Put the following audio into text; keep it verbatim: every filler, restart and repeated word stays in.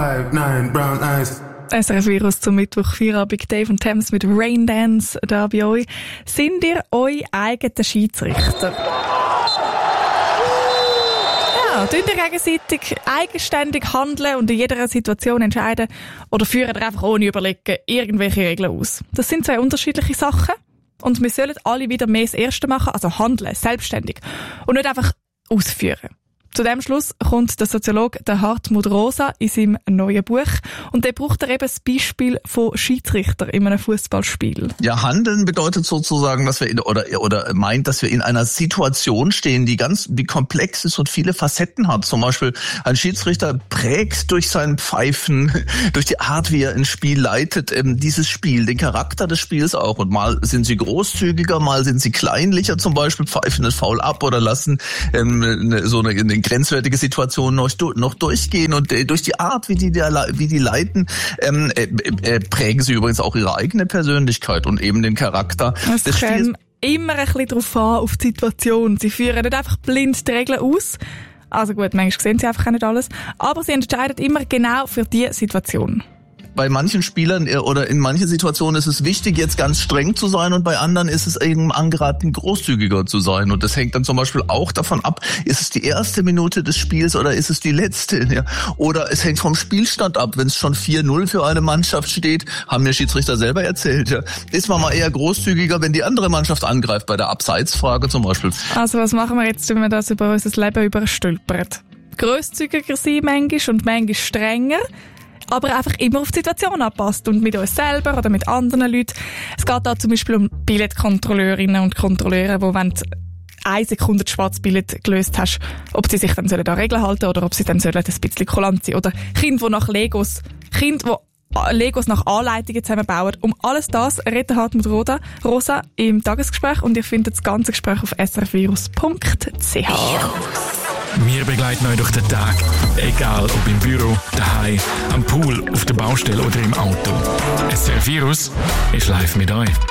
Five, nine, brown eyes. S R F Virus zum Mittwoch, Feierabend, Dave und Thames mit Raindance da bei euch. Sind ihr euer eigener Schiedsrichter? Ja, tut ihr gegenseitig eigenständig handeln und in jeder Situation entscheiden oder führen ihr einfach ohne Überlegen irgendwelche Regeln aus? Das sind zwei unterschiedliche Sachen und wir sollen alle wieder mehr das Erste machen, also handeln, selbstständig und nicht einfach ausführen. Zu dem Schluss kommt der Soziologe der Hartmut Rosa in seinem neuen Buch. Und der braucht er eben das Beispiel von Schiedsrichter in einem Fußballspiel. Ja, handeln bedeutet sozusagen, dass wir in, oder, oder meint, dass wir in einer Situation stehen, die ganz, die komplex ist und viele Facetten hat. Zum Beispiel ein Schiedsrichter prägt durch sein Pfeifen, durch die Art, wie er ein Spiel leitet, ähm, dieses Spiel, den Charakter des Spiels auch. Und mal sind sie großzügiger, mal sind sie kleinlicher, zum Beispiel pfeifen das Foul ab oder lassen ähm, so eine, eine grenzwertige Situation noch, noch durchgehen und äh, durch die Art, wie die, wie die leiten, ähm, äh, äh, prägen sie übrigens auch ihre eigene Persönlichkeit und eben den Charakter das des Spiels. Immer ein bisschen drauf an, auf die Situation. Sie führen nicht einfach blind die Regeln aus. Also gut, manchmal sehen sie einfach nicht alles. Aber sie entscheiden immer genau für die Situation. Bei manchen Spielern oder in manchen Situationen ist es wichtig, jetzt ganz streng zu sein und bei anderen ist es eben angeraten, großzügiger zu sein. Und das hängt dann zum Beispiel auch davon ab, ist es die erste Minute des Spiels oder ist es die letzte? Ja? Oder es hängt vom Spielstand ab. Wenn es schon vier null für eine Mannschaft steht, haben mir Schiedsrichter selber erzählt, ja, ist man mal eher großzügiger, wenn die andere Mannschaft angreift, bei der Abseitsfrage zum Beispiel. Also was machen wir jetzt, wenn wir das über unser Leben überstülpern? Grosszügiger sein manchmal und manchmal strenger, aber einfach immer auf die Situation anpasst und mit uns selber oder mit anderen Leuten. Es geht da zum Beispiel um Billetkontrolleurinnen und Kontrolleure, die, wenn du eine Sekunde das Schwarzbillett gelöst hast, ob sie sich dann sollen an Regeln halten oder ob sie dann sollen ein bisschen kulant sein. Oder Kinder, die nach Legos, Kinder, die Legos nach Anleitungen zusammenbauen. Um alles das redet Hartmut Rosa, Rosa im Tagesgespräch und ihr findet das ganze Gespräch auf s r f virus punkt c h. Wir begleiten euch durch den Tag, egal ob im Büro, daheim, am Pool, auf der Baustelle oder im Auto. S R F Virus ist live mit euch.